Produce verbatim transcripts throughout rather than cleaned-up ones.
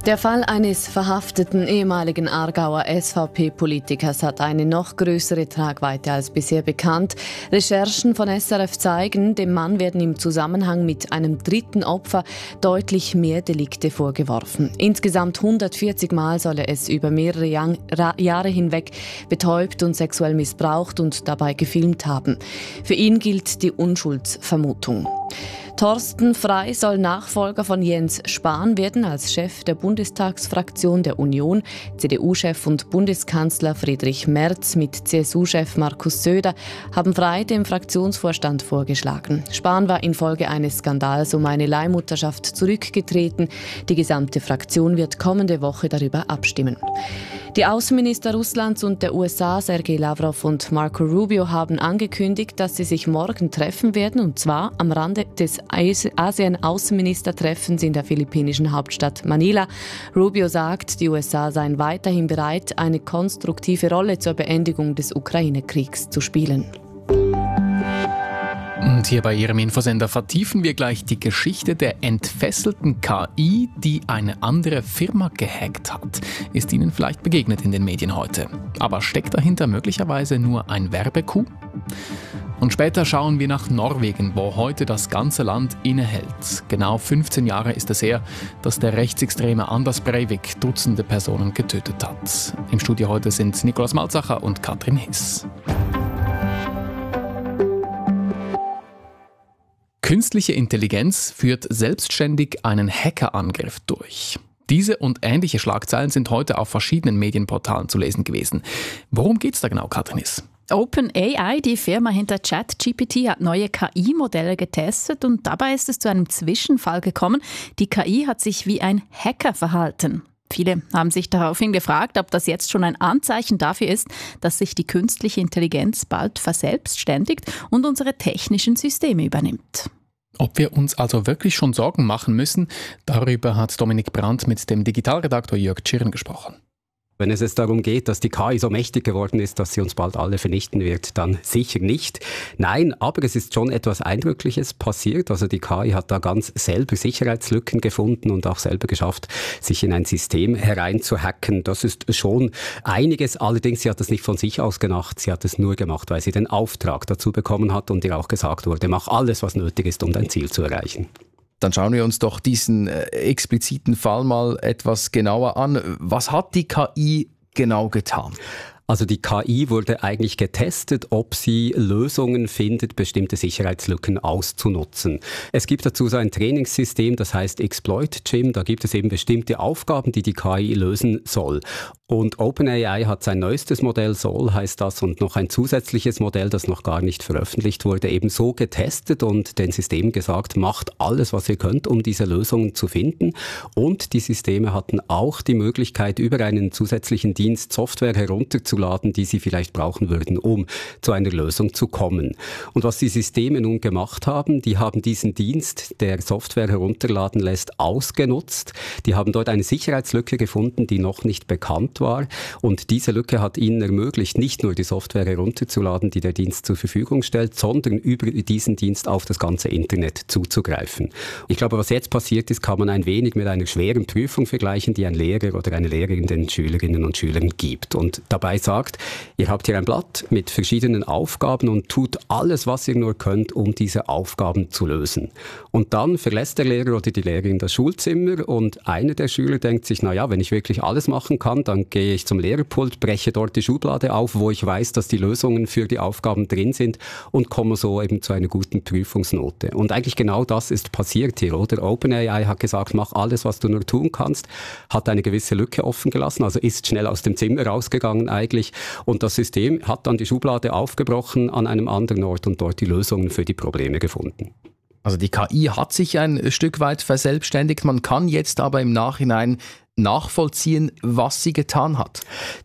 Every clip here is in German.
Der Fall eines verhafteten ehemaligen Aargauer S V P-Politikers hat eine noch größere Tragweite als bisher bekannt. Recherchen von S R F zeigen, dem Mann werden im Zusammenhang mit einem dritten Opfer deutlich mehr Delikte vorgeworfen. Insgesamt hundertvierzig Mal soll er es über mehrere Jahre hinweg betäubt und sexuell missbraucht und dabei gefilmt haben. Für ihn gilt die Unschuldsvermutung. Thorsten Frey soll Nachfolger von Jens Spahn werden als Chef der Bundestagsfraktion der Union. C D U-Chef und Bundeskanzler Friedrich Merz mit C S U-Chef Markus Söder haben Frey dem Fraktionsvorstand vorgeschlagen. Spahn war infolge eines Skandals um eine Leihmutterschaft zurückgetreten. Die gesamte Fraktion wird kommende Woche darüber abstimmen. Die Außenminister Russlands und der U S A, Sergei Lavrov und Marco Rubio, haben angekündigt, dass sie sich morgen treffen werden, und zwar am Rande des ASEAN-Außenministertreffens in der philippinischen Hauptstadt Manila. Rubio sagt, die U S A seien weiterhin bereit, eine konstruktive Rolle zur Beendigung des Ukraine-Kriegs zu spielen. Und hier bei Ihrem Infosender vertiefen wir gleich die Geschichte der entfesselten K I, die eine andere Firma gehackt hat. Ist Ihnen vielleicht begegnet in den Medien heute. Aber steckt dahinter möglicherweise nur ein Werbecoup? Und später schauen wir nach Norwegen, wo heute das ganze Land innehält. Genau fünfzehn Jahre ist es her, dass der rechtsextreme Anders Breivik Dutzende Personen getötet hat. Im Studio heute sind Nikolaus Malzacher und Katrin Hiss. Künstliche Intelligenz führt selbstständig einen Hackerangriff durch. Diese und ähnliche Schlagzeilen sind heute auf verschiedenen Medienportalen zu lesen gewesen. Worum geht es da genau, Katrin Hiss? OpenAI, die Firma hinter ChatGPT, hat neue K I-Modelle getestet und dabei ist es zu einem Zwischenfall gekommen. Die K I hat sich wie ein Hacker verhalten. Viele haben sich daraufhin gefragt, ob das jetzt schon ein Anzeichen dafür ist, dass sich die künstliche Intelligenz bald verselbstständigt und unsere technischen Systeme übernimmt. Ob wir uns also wirklich schon Sorgen machen müssen, darüber hat Dominik Brandt mit dem Digitalredaktor Jörg Tschirn gesprochen. Wenn es jetzt darum geht, dass die K I so mächtig geworden ist, dass sie uns bald alle vernichten wird, dann sicher nicht. Nein, aber es ist schon etwas Eindrückliches passiert. Also die K I hat da ganz selber Sicherheitslücken gefunden und auch selber geschafft, sich in ein System hereinzuhacken. Das ist schon einiges. Allerdings, sie hat das nicht von sich aus gemacht. Sie hat es nur gemacht, weil sie den Auftrag dazu bekommen hat und ihr auch gesagt wurde, mach alles, was nötig ist, um dein Ziel zu erreichen. Dann schauen wir uns doch diesen äh, expliziten Fall mal etwas genauer an. Was hat die K I genau getan? Also die K I wurde eigentlich getestet, ob sie Lösungen findet, bestimmte Sicherheitslücken auszunutzen. Es gibt dazu so ein Trainingssystem, das heißt Exploit Gym. Da gibt es eben bestimmte Aufgaben, die die K I lösen soll. Und OpenAI hat sein neuestes Modell, Sol heißt das, und noch ein zusätzliches Modell, das noch gar nicht veröffentlicht wurde, eben so getestet und den Systemen gesagt, macht alles, was ihr könnt, um diese Lösungen zu finden. Und die Systeme hatten auch die Möglichkeit, über einen zusätzlichen Dienst Software herunterzuladen, die sie vielleicht brauchen würden, um zu einer Lösung zu kommen. Und was die Systeme nun gemacht haben, die haben diesen Dienst, der Software herunterladen lässt, ausgenutzt. Die haben dort eine Sicherheitslücke gefunden, die noch nicht bekannt war. Und diese Lücke hat ihnen ermöglicht, nicht nur die Software herunterzuladen, die der Dienst zur Verfügung stellt, sondern über diesen Dienst auf das ganze Internet zuzugreifen. Ich glaube, was jetzt passiert ist, kann man ein wenig mit einer schweren Prüfung vergleichen, die ein Lehrer oder eine Lehrerin den Schülerinnen und Schülern gibt und dabei sagt, ihr habt hier ein Blatt mit verschiedenen Aufgaben und tut alles, was ihr nur könnt, um diese Aufgaben zu lösen. Und dann verlässt der Lehrer oder die Lehrerin das Schulzimmer und einer der Schüler denkt sich, na ja, wenn ich wirklich alles machen kann, dann gehe ich zum Lehrerpult, breche dort die Schublade auf, wo ich weiß, dass die Lösungen für die Aufgaben drin sind und komme so eben zu einer guten Prüfungsnote. Und eigentlich genau das ist passiert hier, oder? OpenAI hat gesagt, mach alles, was du nur tun kannst, hat eine gewisse Lücke offen gelassen, also ist schnell aus dem Zimmer rausgegangen eigentlich und das System hat dann die Schublade aufgebrochen an einem anderen Ort und dort die Lösungen für die Probleme gefunden. Also die K I hat sich ein Stück weit verselbstständigt, man kann jetzt aber im Nachhinein nachvollziehen, was sie getan hat.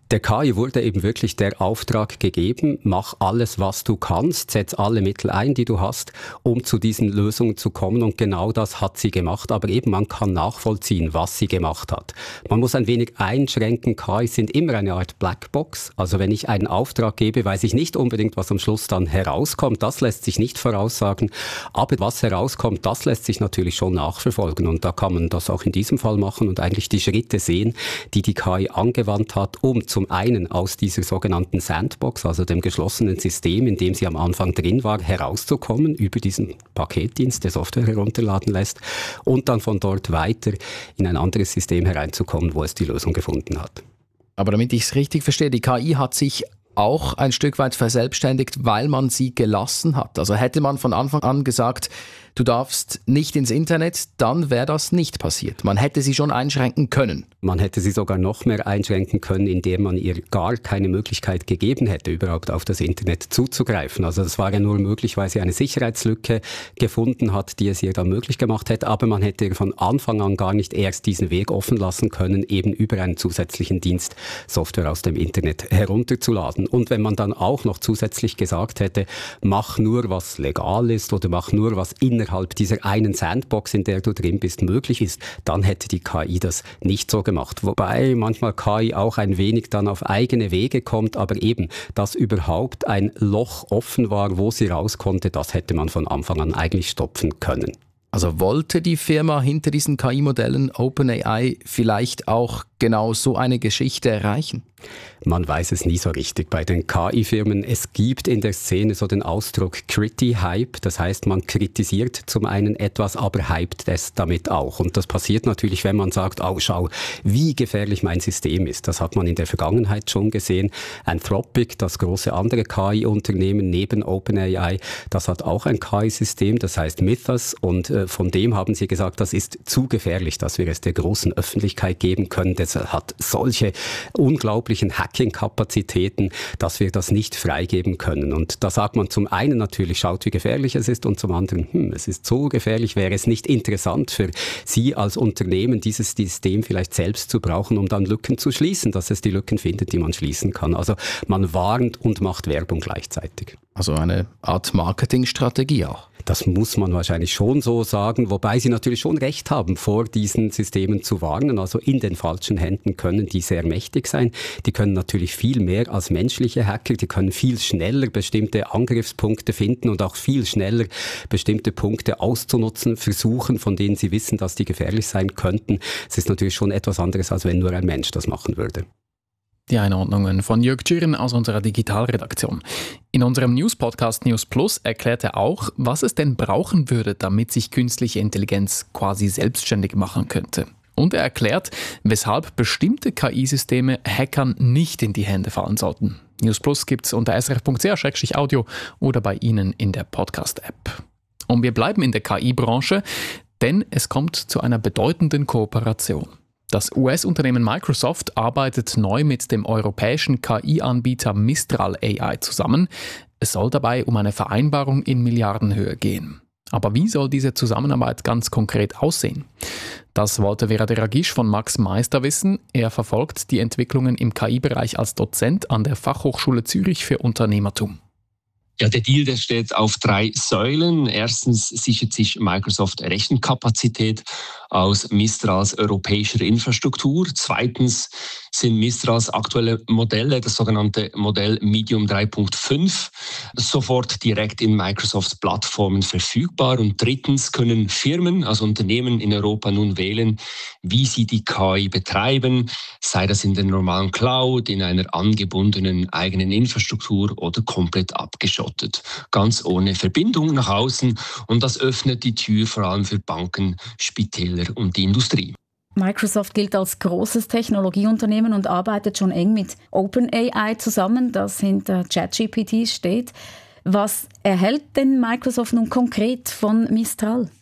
Der K I wurde eben wirklich der Auftrag gegeben, mach alles, was du kannst, setz alle Mittel ein, die du hast, um zu diesen Lösungen zu kommen. Und genau das hat sie gemacht. Aber eben, man kann nachvollziehen, was sie gemacht hat. Man muss ein wenig einschränken, K I sind immer eine Art Blackbox. Also wenn ich einen Auftrag gebe, weiß ich nicht unbedingt, was am Schluss dann herauskommt. Das lässt sich nicht voraussagen. Aber was herauskommt, das lässt sich natürlich schon nachverfolgen. Und da kann man das auch in diesem Fall machen und eigentlich die Schritte sehen, die die K I angewandt hat, um zu zum einen aus dieser sogenannten Sandbox, also dem geschlossenen System, in dem sie am Anfang drin war, herauszukommen, über diesen Paketdienst, der Software herunterladen lässt, und dann von dort weiter in ein anderes System hereinzukommen, wo es die Lösung gefunden hat. Aber damit ich es richtig verstehe, die K I hat sich auch ein Stück weit verselbstständigt, weil man sie gelassen hat. Also hätte man von Anfang an gesagt, du darfst nicht ins Internet, dann wäre das nicht passiert. Man hätte sie schon einschränken können. Man hätte sie sogar noch mehr einschränken können, indem man ihr gar keine Möglichkeit gegeben hätte, überhaupt auf das Internet zuzugreifen. Also das war ja nur möglich, weil sie eine Sicherheitslücke gefunden hat, die es ihr dann möglich gemacht hätte. Aber man hätte von Anfang an gar nicht erst diesen Weg offen lassen können, eben über einen zusätzlichen Dienst Software aus dem Internet herunterzuladen. Und wenn man dann auch noch zusätzlich gesagt hätte, mach nur, was legal ist oder mach nur, was innerhalb dieser einen Sandbox, in der du drin bist, möglich ist, dann hätte die K I das nicht so gemacht. Wobei manchmal K I auch ein wenig dann auf eigene Wege kommt, aber eben, dass überhaupt ein Loch offen war, wo sie raus konnte, das hätte man von Anfang an eigentlich stopfen können. Also wollte die Firma hinter diesen K I-Modellen OpenAI vielleicht auch genau so eine Geschichte erreichen? Man weiß es nie so richtig bei den K I-Firmen. Es gibt in der Szene so den Ausdruck Critty-Hype. Das heißt, man kritisiert zum einen etwas, aber hypt es damit auch. Und das passiert natürlich, wenn man sagt, oh, schau, wie gefährlich mein System ist. Das hat man in der Vergangenheit schon gesehen. Anthropic, das große andere K I-Unternehmen neben OpenAI, das hat auch ein K I-System, das heißt Mythos. Und äh, von dem haben sie gesagt, das ist zu gefährlich, dass wir es der großen Öffentlichkeit geben können. Das hat solche unglaublichen Hacking-Kapazitäten, dass wir das nicht freigeben können. Und da sagt man zum einen natürlich, schaut, wie gefährlich es ist, und zum anderen, hm, es ist so gefährlich, wäre es nicht interessant für Sie als Unternehmen, dieses System vielleicht selbst zu brauchen, um dann Lücken zu schließen, dass es die Lücken findet, die man schließen kann. Also man warnt und macht Werbung gleichzeitig. Also eine Art Marketingstrategie auch. Das muss man wahrscheinlich schon so sagen, wobei sie natürlich schon recht haben, vor diesen Systemen zu warnen. Also in den falschen Händen können die sehr mächtig sein. Die können natürlich viel mehr als menschliche Hacker. Die können viel schneller bestimmte Angriffspunkte finden und auch viel schneller bestimmte Punkte auszunutzen versuchen, von denen sie wissen, dass die gefährlich sein könnten. Es ist natürlich schon etwas anderes, als wenn nur ein Mensch das machen würde. Die Einordnungen von Jörg Tschirren aus unserer Digitalredaktion. In unserem News-Podcast News Plus erklärt er auch, was es denn brauchen würde, damit sich künstliche Intelligenz quasi selbstständig machen könnte. Und er erklärt, weshalb bestimmte K I-Systeme Hackern nicht in die Hände fallen sollten. News Plus gibt's unter s r f punkt c h slash audio oder bei Ihnen in der Podcast-App. Und wir bleiben in der K I-Branche, denn es kommt zu einer bedeutenden Kooperation. Das U S-Unternehmen Microsoft arbeitet neu mit dem europäischen K I-Anbieter Mistral A I zusammen. Es soll dabei um eine Vereinbarung in Milliardenhöhe gehen. Aber wie soll diese Zusammenarbeit ganz konkret aussehen? Das wollte Vera Deragisch von Max Meister wissen. Er verfolgt die Entwicklungen im K I-Bereich als Dozent an der Fachhochschule Zürich für Unternehmertum. Ja, der Deal, der steht auf drei Säulen. Erstens sichert sich Microsoft Rechenkapazität aus Mistrals europäischer Infrastruktur. Zweitens sind Mistrals aktuelle Modelle, das sogenannte Modell Medium drei Punkt fünf, sofort direkt in Microsofts Plattformen verfügbar. Und drittens können Firmen, also Unternehmen in Europa nun wählen, wie sie die K I betreiben, sei das in der normalen Cloud, in einer angebundenen eigenen Infrastruktur oder komplett abgeschottet. Ganz ohne Verbindung nach außen, und das öffnet die Tür vor allem für Banken, Spitäler und die Industrie. Microsoft gilt als großes Technologieunternehmen und arbeitet schon eng mit OpenAI zusammen, das hinter ChatGPT steht. Was erhält denn Microsoft nun konkret von Mistral?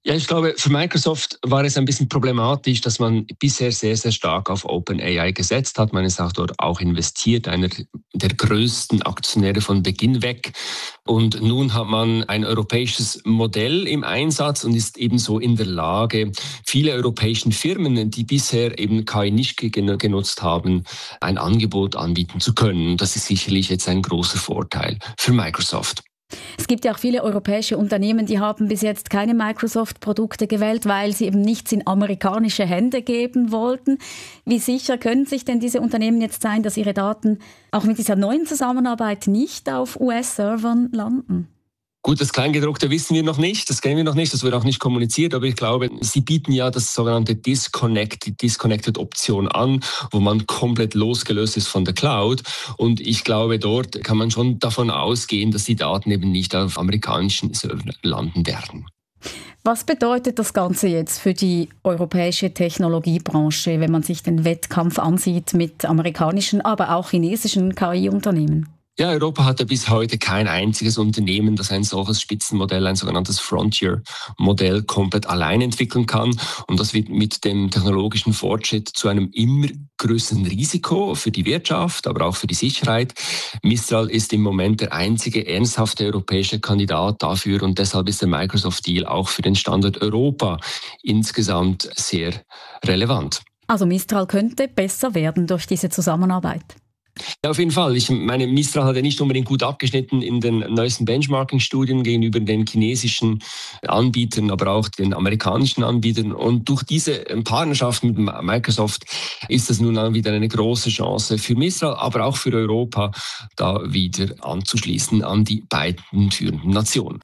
Ja, ich glaube, für Microsoft war es ein bisschen problematisch, dass man bisher sehr, sehr stark auf OpenAI gesetzt hat. Man ist auch dort auch investiert, einer der größten Aktionäre von Beginn weg. Und nun hat man ein europäisches Modell im Einsatz und ist ebenso in der Lage, viele europäischen Firmen, die bisher eben K I nicht genutzt haben, ein Angebot anbieten zu können. Das ist sicherlich jetzt ein großer Vorteil für Microsoft. Es gibt ja auch viele europäische Unternehmen, die haben bis jetzt keine Microsoft-Produkte gewählt, weil sie eben nichts in amerikanische Hände geben wollten. Wie sicher können sich denn diese Unternehmen jetzt sein, dass ihre Daten auch mit dieser neuen Zusammenarbeit nicht auf U S-Servern landen? Gut, das Kleingedruckte wissen wir noch nicht, das kennen wir noch nicht, das wird auch nicht kommuniziert, aber ich glaube, sie bieten ja das sogenannte Disconnect, die Disconnected-Option an, wo man komplett losgelöst ist von der Cloud. Und ich glaube, dort kann man schon davon ausgehen, dass die Daten eben nicht auf amerikanischen Servern landen werden. Was bedeutet das Ganze jetzt für die europäische Technologiebranche, wenn man sich den Wettkampf ansieht mit amerikanischen, aber auch chinesischen K I-Unternehmen? Ja, Europa hatte bis heute kein einziges Unternehmen, das ein solches Spitzenmodell, ein sogenanntes Frontier-Modell komplett allein entwickeln kann. Und das wird mit dem technologischen Fortschritt zu einem immer größeren Risiko für die Wirtschaft, aber auch für die Sicherheit. Mistral ist im Moment der einzige ernsthafte europäische Kandidat dafür und deshalb ist der Microsoft-Deal auch für den Standort Europa insgesamt sehr relevant. Also Mistral könnte besser werden durch diese Zusammenarbeit. Ja, auf jeden Fall. Ich meine, Mistral hat ja nicht unbedingt gut abgeschnitten in den neuesten Benchmarking-Studien gegenüber den chinesischen Anbietern, aber auch den amerikanischen Anbietern. Und durch diese Partnerschaft mit Microsoft ist das nun wieder eine große Chance für Mistral, aber auch für Europa, da wieder anzuschließen an die beiden führenden Nationen.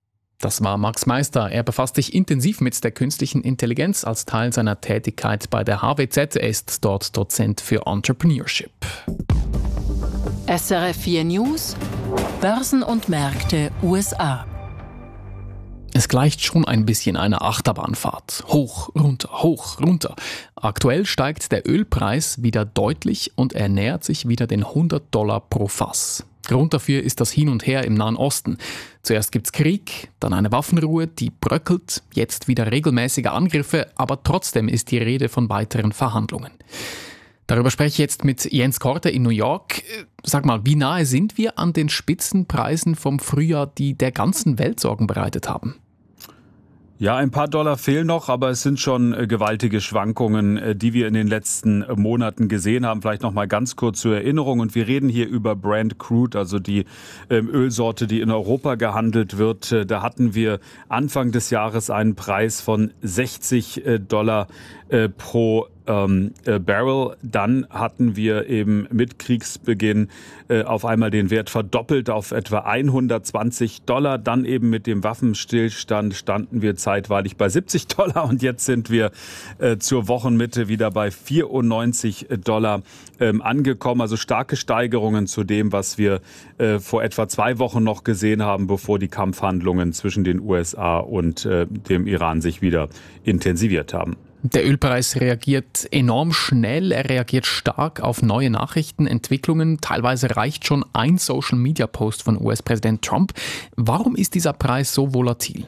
Das war Max Meister. Er befasst sich intensiv mit der künstlichen Intelligenz als Teil seiner Tätigkeit bei der H W Z. Er ist dort Dozent für Entrepreneurship. S R F vier News, Börsen und Märkte U S A. Es gleicht schon ein bisschen einer Achterbahnfahrt. Hoch, runter, hoch, runter. Aktuell steigt der Ölpreis wieder deutlich und er nähert sich wieder den hundert Dollar pro Fass. Grund dafür ist das Hin und Her im Nahen Osten. Zuerst gibt's Krieg, dann eine Waffenruhe, die bröckelt, jetzt wieder regelmäßige Angriffe, aber trotzdem ist die Rede von weiteren Verhandlungen. Darüber spreche ich jetzt mit Jens Korte in New York. Sag mal, wie nahe sind wir an den Spitzenpreisen vom Frühjahr, die der ganzen Welt Sorgen bereitet haben? Ja, ein paar Dollar fehlen noch, aber es sind schon äh, gewaltige Schwankungen, äh, die wir in den letzten äh, Monaten gesehen haben. Vielleicht noch mal ganz kurz zur Erinnerung. Und wir reden hier über Brent Crude, also die äh, Ölsorte, die in Europa gehandelt wird. Äh, da hatten wir Anfang des Jahres einen Preis von sechzig äh, Dollar äh, pro Ähm, äh, Barrel. Dann hatten wir eben mit Kriegsbeginn äh, auf einmal den Wert verdoppelt auf etwa hundertzwanzig Dollar. Dann eben mit dem Waffenstillstand standen wir zeitweilig bei siebzig Dollar und jetzt sind wir äh, zur Wochenmitte wieder bei vierundneunzig Dollar ähm, angekommen. Also starke Steigerungen zu dem, was wir äh, vor etwa zwei Wochen noch gesehen haben, bevor die Kampfhandlungen zwischen den U S A und äh, dem Iran sich wieder intensiviert haben. Der Ölpreis reagiert enorm schnell, er reagiert stark auf neue Nachrichten, Entwicklungen. Teilweise reicht schon ein Social-Media-Post von U S-Präsident Trump. Warum ist dieser Preis so volatil?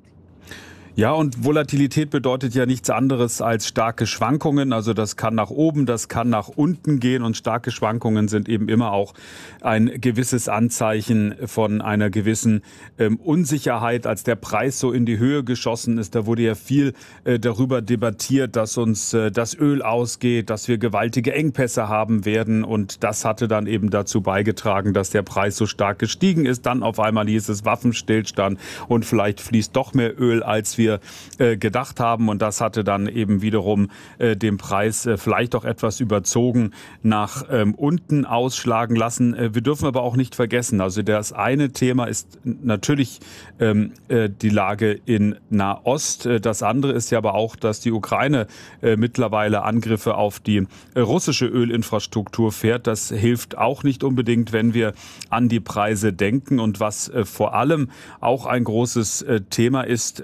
Ja, und Volatilität bedeutet ja nichts anderes als starke Schwankungen. Also das kann nach oben, das kann nach unten gehen und starke Schwankungen sind eben immer auch ein gewisses Anzeichen von einer gewissen ähm, Unsicherheit. Als der Preis so in die Höhe geschossen ist, da wurde ja viel äh, darüber debattiert, dass uns äh, das Öl ausgeht, dass wir gewaltige Engpässe haben werden und das hatte dann eben dazu beigetragen, dass der Preis so stark gestiegen ist. Dann auf einmal hieß es Waffenstillstand und vielleicht fließt doch mehr Öl, als wir äh, gedacht haben und das hatte dann eben wiederum äh, den Preis äh, vielleicht auch etwas überzogen nach ähm, unten ausschlagen lassen. Äh, wir dürfen aber auch nicht vergessen, also das eine Thema ist natürlich ähm, äh, die Lage in Nahost. Äh, das andere ist ja aber auch, dass die Ukraine äh, mittlerweile Angriffe auf die äh, russische Ölinfrastruktur fährt. Das hilft auch nicht unbedingt, wenn wir an die Preise denken und was äh, vor allem auch ein großes äh, Thema ist, äh, wenn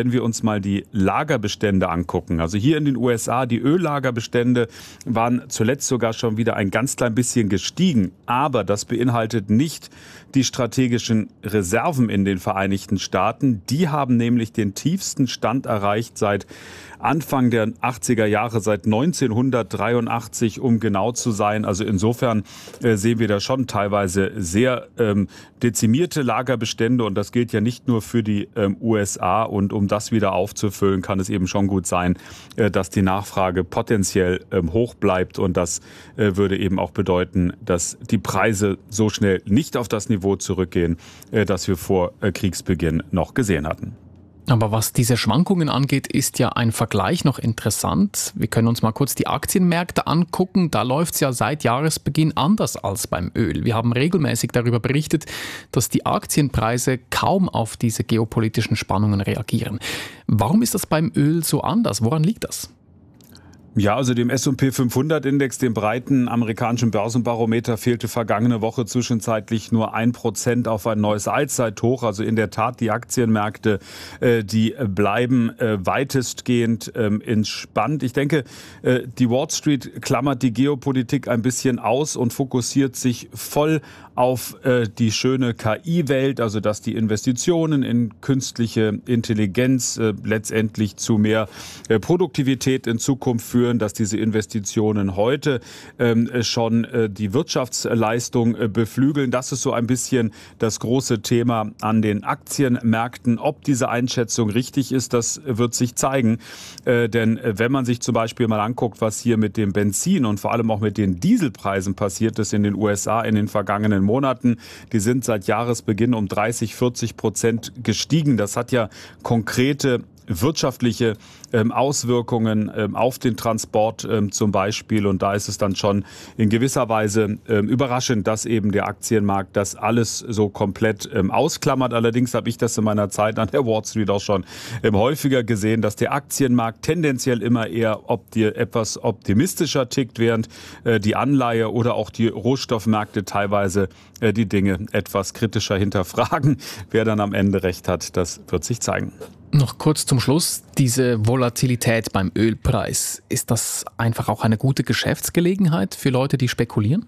wenn wir uns mal die Lagerbestände angucken. Also hier in den U S A, die Öllagerbestände waren zuletzt sogar schon wieder ein ganz klein bisschen gestiegen. Aber das beinhaltet nicht die strategischen Reserven in den Vereinigten Staaten. Die haben nämlich den tiefsten Stand erreicht seit Anfang der achtziger Jahre, seit neunzehnhundertdreiundachtzig, um genau zu sein. Also insofern äh, sehen wir da schon teilweise sehr ähm, dezimierte Lagerbestände und das gilt ja nicht nur für die ähm, U S A. Und um das wieder aufzufüllen, kann es eben schon gut sein, äh, dass die Nachfrage potenziell ähm, hoch bleibt und das äh, würde eben auch bedeuten, dass die Preise so schnell nicht auf das Niveau zurückgehen, äh, das wir vor äh, Kriegsbeginn noch gesehen hatten. Aber was diese Schwankungen angeht, ist ja ein Vergleich noch interessant. Wir können uns mal kurz die Aktienmärkte angucken. Da läuft es ja seit Jahresbeginn anders als beim Öl. Wir haben regelmäßig darüber berichtet, dass die Aktienpreise kaum auf diese geopolitischen Spannungen reagieren. Warum ist das beim Öl so anders? Woran liegt das? Ja, also dem S und P fünfhundert Index, dem breiten amerikanischen Börsenbarometer, fehlte vergangene Woche zwischenzeitlich nur ein Prozent auf ein neues Allzeithoch. Also in der Tat, die Aktienmärkte, äh, die bleiben äh, weitestgehend äh, entspannt. Ich denke, äh, die Wall Street klammert die Geopolitik ein bisschen aus und fokussiert sich voll auf äh, die schöne K I-Welt, also dass die Investitionen in künstliche Intelligenz äh, letztendlich zu mehr äh, Produktivität in Zukunft führen, dass diese Investitionen heute ähm, schon äh, die Wirtschaftsleistung äh, beflügeln. Das ist so ein bisschen das große Thema an den Aktienmärkten. Ob diese Einschätzung richtig ist, das wird sich zeigen. Äh, denn äh, wenn man sich zum Beispiel mal anguckt, was hier mit dem Benzin und vor allem auch mit den Dieselpreisen passiert ist in den U S A in den vergangenen Monaten, die sind seit Jahresbeginn um dreißig, vierzig Prozent gestiegen. Das hat ja konkrete wirtschaftliche ähm, Auswirkungen ähm, auf den Transport ähm, zum Beispiel. Und da ist es dann schon in gewisser Weise ähm, überraschend, dass eben der Aktienmarkt das alles so komplett ähm, ausklammert. Allerdings habe ich das in meiner Zeit an der Wall Street auch schon ähm, häufiger gesehen, dass der Aktienmarkt tendenziell immer eher ob die, etwas optimistischer tickt, während äh, die Anleihe oder auch die Rohstoffmärkte teilweise äh, die Dinge etwas kritischer hinterfragen. Wer dann am Ende recht hat, das wird sich zeigen. Noch kurz zum Schluss, diese Volatilität beim Ölpreis, ist das einfach auch eine gute Geschäftsgelegenheit für Leute, die spekulieren?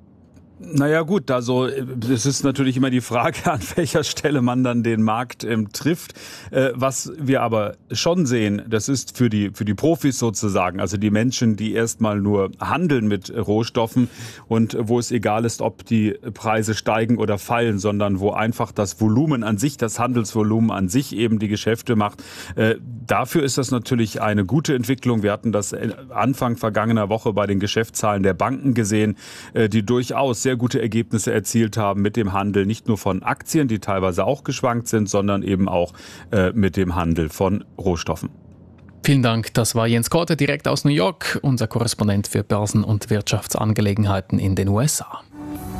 Naja gut, also es ist natürlich immer die Frage, an welcher Stelle man dann den Markt ähm, trifft. Äh, was wir aber schon sehen, das ist für die für die Profis sozusagen, also die Menschen, die erstmal nur handeln mit Rohstoffen und wo es egal ist, ob die Preise steigen oder fallen, sondern wo einfach das Volumen an sich, das Handelsvolumen an sich eben die Geschäfte macht. Äh, dafür ist das natürlich eine gute Entwicklung. Wir hatten das Anfang vergangener Woche bei den Geschäftszahlen der Banken gesehen, äh, die durchaus sehr sehr gute Ergebnisse erzielt haben mit dem Handel, nicht nur von Aktien, die teilweise auch geschwankt sind, sondern eben auch äh, mit dem Handel von Rohstoffen. Vielen Dank, das war Jens Korte direkt aus New York, unser Korrespondent für Börsen- und Wirtschaftsangelegenheiten in den U S A.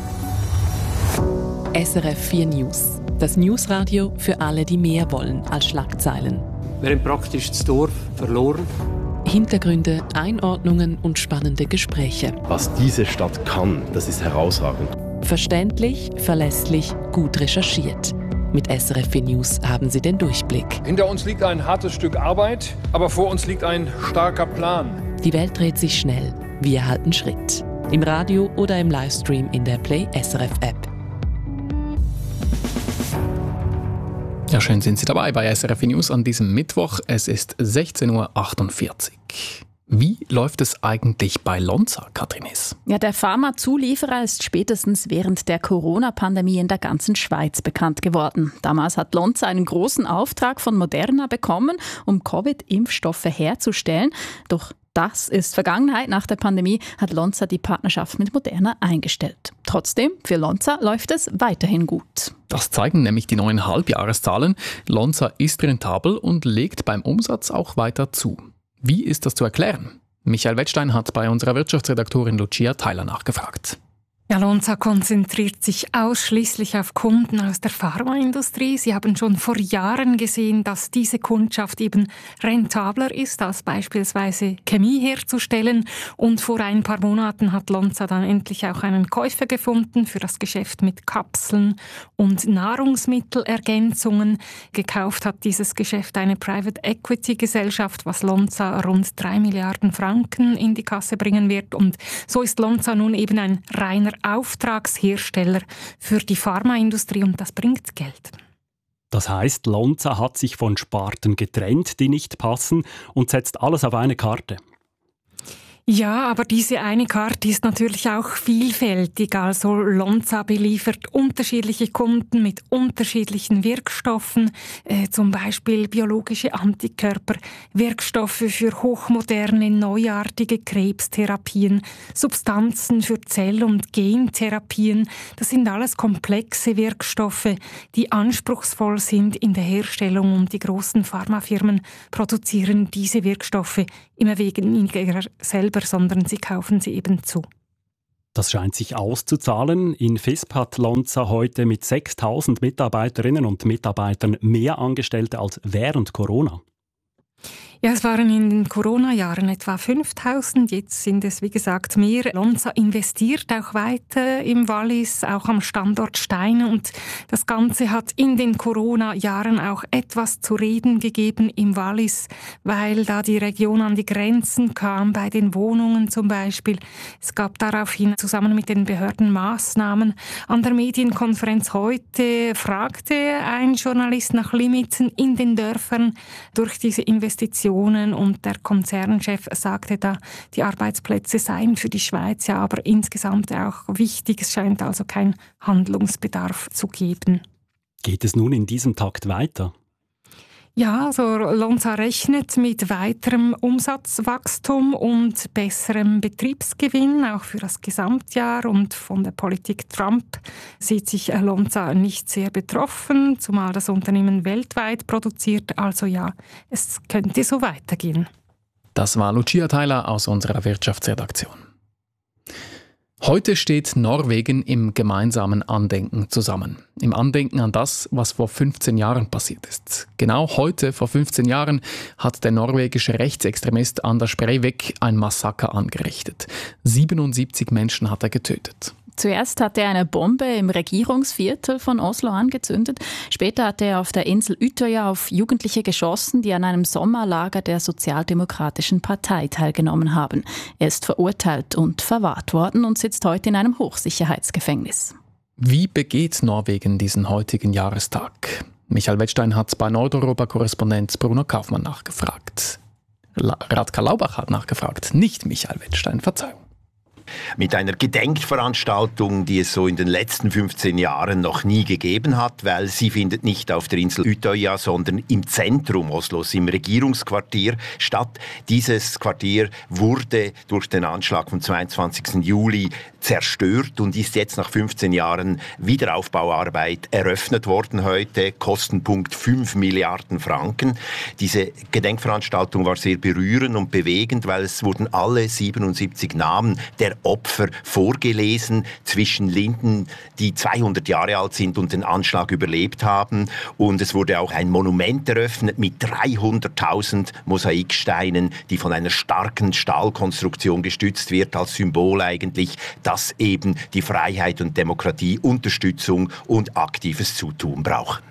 S R F vier News, das Newsradio für alle, die mehr wollen als Schlagzeilen. Wir haben praktisch das Dorf verloren. Hintergründe, Einordnungen und spannende Gespräche. Was diese Stadt kann, das ist herausragend. Verständlich, verlässlich, gut recherchiert. Mit S R F vier News haben Sie den Durchblick. Hinter uns liegt ein hartes Stück Arbeit, aber vor uns liegt ein starker Plan. Die Welt dreht sich schnell. Wir halten Schritt. Im Radio oder im Livestream in der Play S R F App. Ja, schön sind Sie dabei bei S R F vier News an diesem Mittwoch. Es ist sechzehn Uhr achtundvierzig. Wie läuft es eigentlich bei Lonza, Katrin Hiss? Ja, der Pharmazulieferer ist spätestens während der Corona-Pandemie in der ganzen Schweiz bekannt geworden. Damals hat Lonza einen großen Auftrag von Moderna bekommen, um Covid-Impfstoffe herzustellen. Doch das ist Vergangenheit. Nach der Pandemie hat Lonza die Partnerschaft mit Moderna eingestellt. Trotzdem, für Lonza läuft es weiterhin gut. Das zeigen nämlich die neuen Halbjahreszahlen. Lonza ist rentabel und legt beim Umsatz auch weiter zu. Wie ist das zu erklären? Michael Wettstein hat bei unserer Wirtschaftsredaktorin Lucia Theiler nachgefragt. Ja, Lonza konzentriert sich ausschließlich auf Kunden aus der Pharmaindustrie. Sie haben schon vor Jahren gesehen, dass diese Kundschaft eben rentabler ist, als beispielsweise Chemie herzustellen. Und vor ein paar Monaten hat Lonza dann endlich auch einen Käufer gefunden für das Geschäft mit Kapseln und Nahrungsmittelergänzungen. Gekauft hat dieses Geschäft eine Private Equity Gesellschaft, was Lonza rund drei Milliarden Franken in die Kasse bringen wird. Und so ist Lonza nun eben ein reiner Auftragshersteller für die Pharmaindustrie und das bringt Geld. Das heißt, Lonza hat sich von Sparten getrennt, die nicht passen, und setzt alles auf eine Karte. Ja, aber diese eine Karte ist natürlich auch vielfältig. Also Lonza beliefert unterschiedliche Kunden mit unterschiedlichen Wirkstoffen, äh, zum Beispiel biologische Antikörper, Wirkstoffe für hochmoderne, neuartige Krebstherapien, Substanzen für Zell- und Gentherapien. Das sind alles komplexe Wirkstoffe, die anspruchsvoll sind in der Herstellung, und die großen Pharmafirmen produzieren diese Wirkstoffe immer weniger selber, sondern sie kaufen sie eben zu. Das scheint sich auszuzahlen. In Visp hat Lonza heute mit sechstausend Mitarbeiterinnen und Mitarbeitern mehr Angestellte als während Corona. Ja, es waren in den Corona-Jahren etwa fünftausend, jetzt sind es wie gesagt mehr. Lonza investiert auch weiter im Wallis, auch am Standort Stein, und das Ganze hat in den Corona-Jahren auch etwas zu reden gegeben im Wallis, weil da die Region an die Grenzen kam, bei den Wohnungen zum Beispiel. Es gab daraufhin zusammen mit den Behörden Maßnahmen. An der Medienkonferenz heute fragte ein Journalist nach Limiten in den Dörfern durch diese Investitionen. Und der Konzernchef sagte da, die Arbeitsplätze seien für die Schweiz ja aber insgesamt auch wichtig. Es scheint also kein Handlungsbedarf zu geben. Geht es nun in diesem Takt weiter? Ja, also Lonza rechnet mit weiterem Umsatzwachstum und besserem Betriebsgewinn, auch für das Gesamtjahr. Und von der Politik Trump sieht sich Lonza nicht sehr betroffen, zumal das Unternehmen weltweit produziert. Also ja, es könnte so weitergehen. Das war Lucia Theiler aus unserer Wirtschaftsredaktion. Heute steht Norwegen im gemeinsamen Andenken zusammen. Im Andenken an das, was vor fünfzehn Jahren passiert ist. Genau heute, vor fünfzehn Jahren, hat der norwegische Rechtsextremist Anders Breivik ein Massaker angerichtet. siebenundsiebzig Menschen hat er getötet. Zuerst hat er eine Bombe im Regierungsviertel von Oslo angezündet. Später hat er auf der Insel Utøya auf Jugendliche geschossen, die an einem Sommerlager der Sozialdemokratischen Partei teilgenommen haben. Er ist verurteilt und verwahrt worden und sitzt heute in einem Hochsicherheitsgefängnis. Wie begeht Norwegen diesen heutigen Jahrestag? Michael Wettstein hat bei Nordeuropa-Korrespondent Bruno Kaufmann nachgefragt. Radka Laubach hat nachgefragt, nicht Michael Wettstein, Verzeihung. Mit einer Gedenkveranstaltung, die es so in den letzten fünfzehn Jahren noch nie gegeben hat, weil sie findet nicht auf der Insel Utøya, sondern im Zentrum Oslos, im Regierungsquartier statt. Dieses Quartier wurde durch den Anschlag vom zweiundzwanzigsten Juli zerstört und ist jetzt nach fünfzehn Jahren Wiederaufbauarbeit eröffnet worden heute. Kostenpunkt fünf Milliarden Franken. Diese Gedenkveranstaltung war sehr berührend und bewegend, weil es wurden alle siebenundsiebzig Namen der Opfer vorgelesen, zwischen Linden, die zweihundert Jahre alt sind und den Anschlag überlebt haben. Und es wurde auch ein Monument eröffnet mit dreihunderttausend Mosaiksteinen, die von einer starken Stahlkonstruktion gestützt wird, als Symbol eigentlich, dass eben die Freiheit und Demokratie Unterstützung und aktives Zutun brauchen.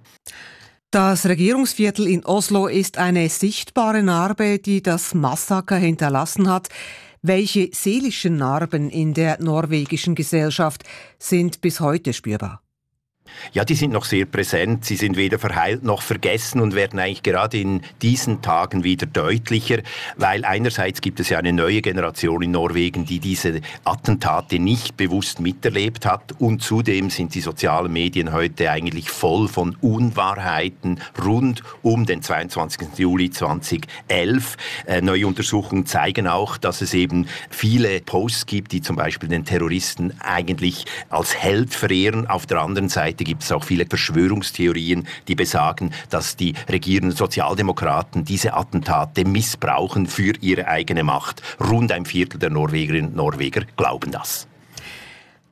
Das Regierungsviertel in Oslo ist eine sichtbare Narbe, die das Massaker hinterlassen hat. Welche seelischen Narben in der norwegischen Gesellschaft sind bis heute spürbar? Ja, die sind noch sehr präsent. Sie sind weder verheilt noch vergessen und werden eigentlich gerade in diesen Tagen wieder deutlicher, weil einerseits gibt es ja eine neue Generation in Norwegen, die diese Attentate nicht bewusst miterlebt hat, und zudem sind die sozialen Medien heute eigentlich voll von Unwahrheiten rund um den zweiundzwanzigsten Juli zweitausendelf. Äh, neue Untersuchungen zeigen auch, dass es eben viele Posts gibt, die zum Beispiel den Terroristen eigentlich als Held verehren. Auf der anderen Seite gibt es auch viele Verschwörungstheorien, die besagen, dass die regierenden Sozialdemokraten diese Attentate missbrauchen für ihre eigene Macht. Rund ein Viertel der Norwegerinnen und Norweger glauben das.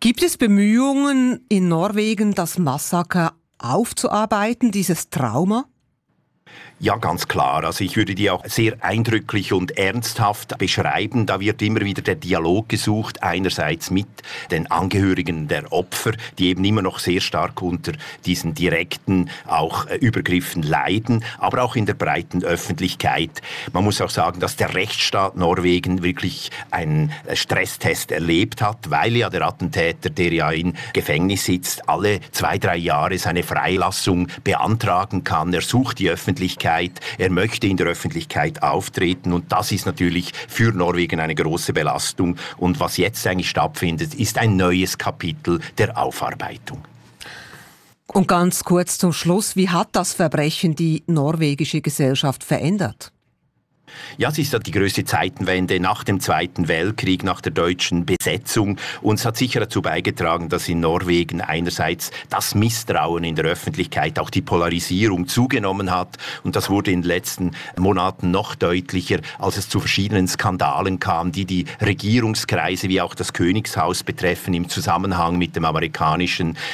Gibt es Bemühungen in Norwegen, das Massaker aufzuarbeiten, dieses Trauma? Ja, ganz klar. Also ich würde die auch sehr eindrücklich und ernsthaft beschreiben. Da wird immer wieder der Dialog gesucht, einerseits mit den Angehörigen der Opfer, die eben immer noch sehr stark unter diesen direkten auch äh, Übergriffen leiden, aber auch in der breiten Öffentlichkeit. Man muss auch sagen, dass der Rechtsstaat Norwegen wirklich einen Stresstest erlebt hat, weil ja der Attentäter, der ja im Gefängnis sitzt, alle zwei, drei Jahre seine Freilassung beantragen kann. Er sucht die Öffentlichkeit. Er möchte in der Öffentlichkeit auftreten und das ist natürlich für Norwegen eine große Belastung. Und was jetzt eigentlich stattfindet, ist ein neues Kapitel der Aufarbeitung. Und ganz kurz zum Schluss, wie hat das Verbrechen die norwegische Gesellschaft verändert? Ja, es ist ja die größte Zeitenwende nach dem Zweiten Weltkrieg, nach der deutschen Besetzung. Und es hat sicher dazu beigetragen, dass in Norwegen einerseits das Misstrauen in der Öffentlichkeit, auch die Polarisierung zugenommen hat. Und das wurde in den letzten Monaten noch deutlicher, als es zu verschiedenen Skandalen kam, die die Regierungskreise wie auch das Königshaus betreffen im Zusammenhang mit dem amerikanischen